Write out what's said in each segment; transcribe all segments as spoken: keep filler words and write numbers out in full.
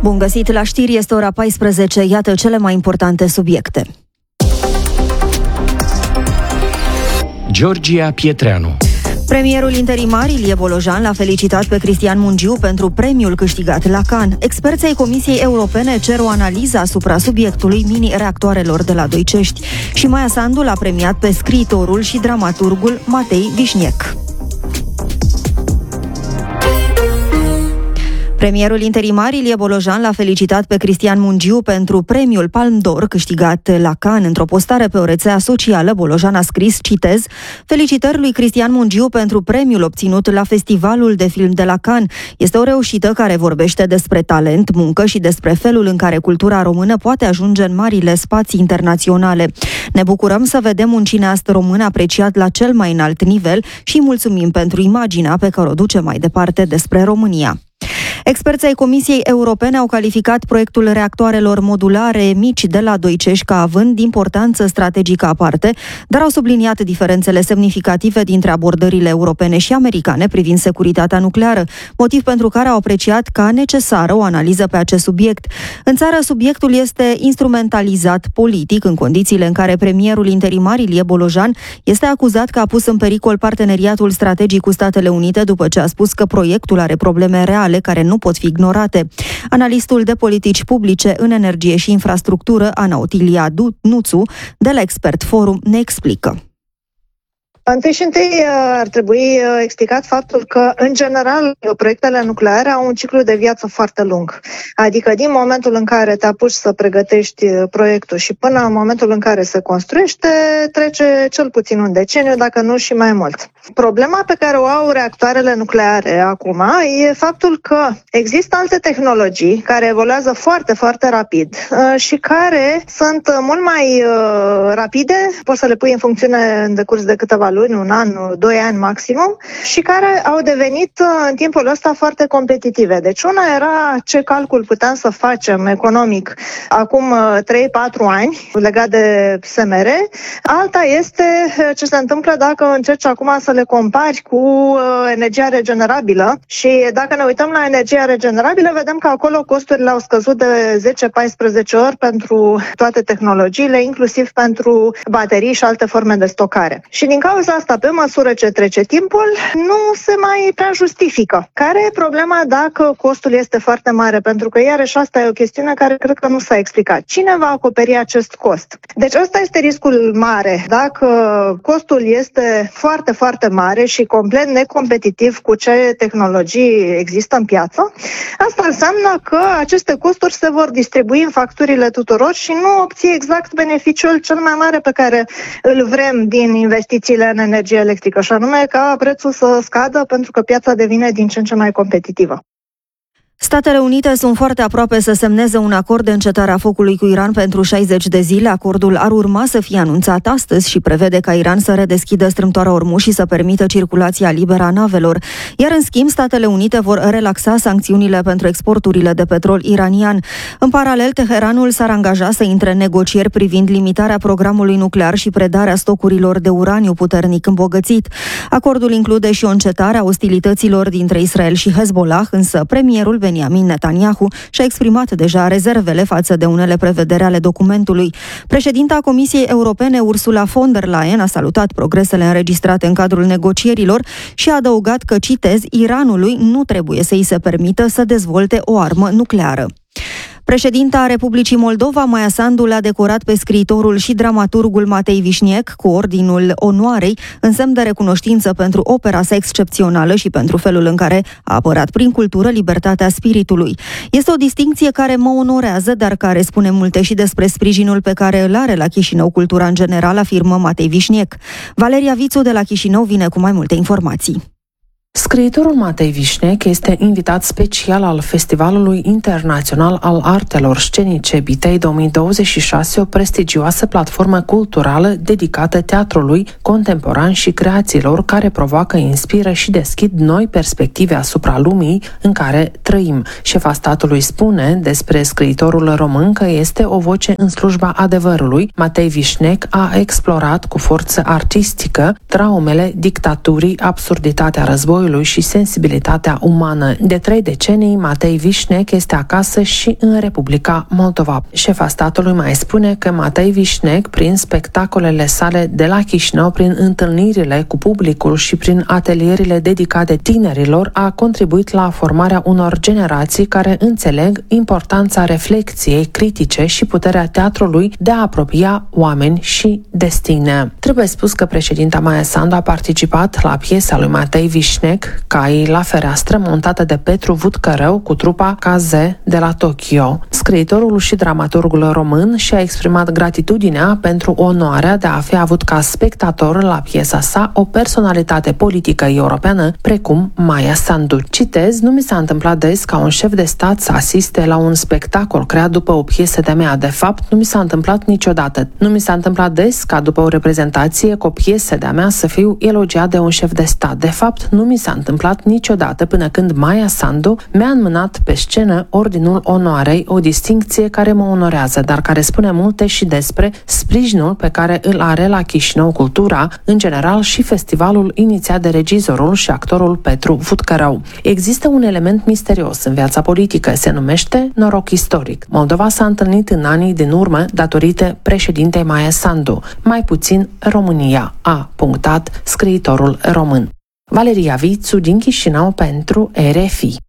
Bun găsit la știri, este ora paisprezece, iată cele mai importante subiecte. Georgia Pietreanu. Premierul interimar Ilie Bolojan l-a felicitat pe Cristian Mungiu pentru premiul câștigat la Cannes. Experții ai Comisiei Europene cer o analiză asupra subiectului mini-reactoarelor de la Doicești. Și Maia Sandu l-a premiat pe scriitorul și dramaturgul Matei Vișniec. Premierul interimar Ilie Bolojan l-a felicitat pe Cristian Mungiu pentru premiul Palme d'Or câștigat la Cannes. Într-o postare pe o rețea socială, Bolojan a scris, citez, felicitări lui Cristian Mungiu pentru premiul obținut la Festivalul de Film de la Cannes. Este o reușită care vorbește despre talent, muncă și despre felul în care cultura română poate ajunge în marile spații internaționale. Ne bucurăm să vedem un cineast român apreciat la cel mai înalt nivel și mulțumim pentru imaginea pe care o duce mai departe despre România. Experții ai Comisiei Europene au calificat proiectul reactoarelor modulare mici de la Doicești ca având importanță strategică aparte, dar au subliniat diferențele semnificative dintre abordările europene și americane privind securitatea nucleară, motiv pentru care au apreciat ca necesară o analiză pe acest subiect. În țară, subiectul este instrumentalizat politic în condițiile în care premierul interimar Ilie Bolojan este acuzat că a pus în pericol parteneriatul strategic cu Statele Unite după ce a spus că proiectul are probleme reale care nu pot fi ignorate. Analistul de politici publice în energie și infrastructură, Ana Otilia Nuțu, de la Expert Forum, ne explică. Întâi și întâi ar trebui explicat faptul că, în general, proiectele nucleare au un ciclu de viață foarte lung. Adică din momentul în care te apuci să pregătești proiectul și până în momentul în care se construiește, trece cel puțin un deceniu, dacă nu și mai mult. Problema pe care o au reactoarele nucleare acum e faptul că există alte tehnologii care evoluează foarte, foarte rapid și care sunt mult mai rapide, poți să le pui în funcțiune în decurs de câteva luni, un an, doi ani maximum, și care au devenit în timpul ăsta foarte competitive. Deci una era ce calcul puteam să facem economic acum trei patru ani legat de S M R, alta este ce se întâmplă dacă încerci acum să le compari cu energia regenerabilă și dacă ne uităm la energia regenerabilă, vedem că acolo costurile au scăzut de zece paisprezece ori pentru toate tehnologiile, inclusiv pentru baterii și alte forme de stocare. Și din cauza asta, pe măsură ce trece timpul, nu se mai prea justifică. Care e problema dacă costul este foarte mare? Pentru că, iarăși, asta e o chestiune care cred că nu s-a explicat. Cine va acoperi acest cost? Deci ăsta este riscul mare. Dacă costul este foarte, foarte mare și complet necompetitiv cu ce tehnologii există în piață, asta înseamnă că aceste costuri se vor distribui în facturile tuturor și nu obții exact beneficiul cel mai mare pe care îl vrem din investițiile în energie electrică, și anume ca prețul să scadă pentru că piața devine din ce în ce mai competitivă. Statele Unite sunt foarte aproape să semneze un acord de încetare a focului cu Iran pentru șaizeci de zile. Acordul ar urma să fie anunțat astăzi și prevede ca Iran să redeschidă strâmtoarea Ormuz și să permită circulația liberă a navelor. Iar în schimb, Statele Unite vor relaxa sancțiunile pentru exporturile de petrol iranian. În paralel, Teheranul s-ar angaja să intre în negocieri privind limitarea programului nuclear și predarea stocurilor de uraniu puternic îmbogățit. Acordul include și o încetare a ostilităților dintre Israel și Hezbollah, însă premierul Benjamin Netanyahu și-a exprimat deja rezervele față de unele prevederi ale documentului. Președinta Comisiei Europene, Ursula von der Leyen, a salutat progresele înregistrate în cadrul negocierilor și a adăugat că, citez, Iranului nu trebuie să îi se permită să dezvolte o armă nucleară. Președinta Republicii Moldova, Maia Sandu, l-a decorat pe scriitorul și dramaturgul Matei Vișniec cu Ordinul Onoarei, în semn de recunoștință pentru opera sa excepțională și pentru felul în care a apărat prin cultură libertatea spiritului. Este o distincție care mă onorează, dar care spune multe și despre sprijinul pe care îl are la Chișinău cultura în general, afirmă Matei Vișniec. Valeria Vițu de la Chișinău vine cu mai multe informații. Scriitorul Matei Vișniec este invitat special al Festivalului Internațional al Artelor Scenice Bitei două mii douăzeci și șase, o prestigioasă platformă culturală dedicată teatrului contemporan și creațiilor care provoacă, inspiră și deschid noi perspective asupra lumii în care trăim. Șefa statului spune despre scriitorul român că este o voce în slujba adevărului. Matei Vișniec a explorat cu forță artistică traumele dictaturii, absurditatea războiului războiului și sensibilitatea umană. De trei decenii, Matei Vișnec este acasă și în Republica Moldova. Șefa statului mai spune că Matei Vișnec, prin spectacolele sale de la Chișinău, prin întâlnirile cu publicul și prin atelierile dedicate tinerilor, a contribuit la formarea unor generații care înțeleg importanța reflexiei critice și puterea teatrului de a apropia oameni și destine. Trebuie spus că președinta Maia Sandu a participat la piesa lui Matei Vișnec, Caii la fereastră, montată de Petru Vutcărău cu trupa K Z de la Tokyo. Scriitorul și dramaturgul român și-a exprimat gratitudinea pentru onoarea de a fi avut ca spectator la piesa sa o personalitate politică europeană precum Maia Sandu. Citez, nu mi s-a întâmplat des ca un șef de stat să asiste la un spectacol creat după o piesă de-a mea. De fapt, nu mi s-a întâmplat niciodată. Nu mi s-a întâmplat des ca după o reprezentație cu o piesă de-a mea să fiu elogiat de un șef de stat. De fapt, nu mi s-a întâmplat niciodată până când Maia Sandu mi-a înmânat pe scenă Ordinul Onoarei, o distincție care mă onorează, dar care spune multe și despre sprijinul pe care îl are la Chișinău Cultura, în general și festivalul inițiat de regizorul și actorul Petru Vutcărău. Există un element misterios în viața politică, se numește noroc istoric. Moldova s-a întâlnit în anii din urmă datorită președintei Maia Sandu, mai puțin România, a punctat scriitorul român. Valeria Vițu din Chișinău pentru R F I.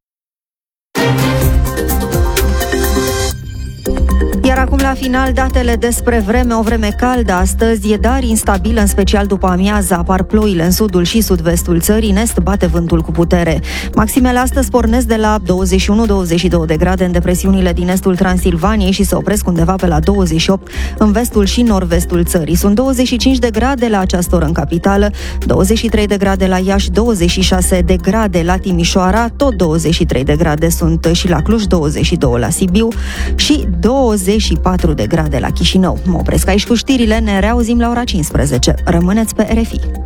Iar acum la final, datele despre vreme, o vreme caldă astăzi, e dar instabilă, în special după amiază, apar ploile în sudul și sud-vestul țării, în est bate vântul cu putere. Maximele astăzi pornesc de la douăzeci și unu douăzeci și doi de grade în depresiunile din estul Transilvaniei și se opresc undeva pe la douăzeci și opt în vestul și nord-vestul țării. Sunt douăzeci și cinci de grade la această oră în capitală, douăzeci și trei de grade la Iași, douăzeci și șase de grade la Timișoara, tot douăzeci și trei de grade sunt și la Cluj, douăzeci și doi la Sibiu și douăzeci și patru de grade la Chișinău. Mă opresc aici cu știrile, ne reauzim la ora cincisprezece. Rămâneți pe R F I.